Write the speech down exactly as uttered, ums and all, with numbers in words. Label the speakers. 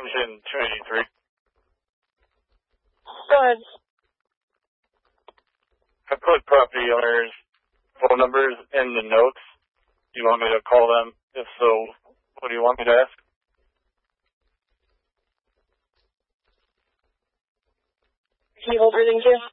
Speaker 1: engine two eighty-three.
Speaker 2: Go ahead.
Speaker 1: I put property owners' phone numbers in the notes. Do you want me to call them? If so, what do you want me to ask?
Speaker 2: Can you hold everything, Jim?